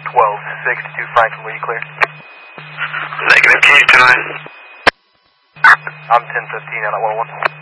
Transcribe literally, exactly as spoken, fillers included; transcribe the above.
twelve sixty-two Franklin, will you clear? Negative, can you tonight? I'm ten fifteen out at one oh one.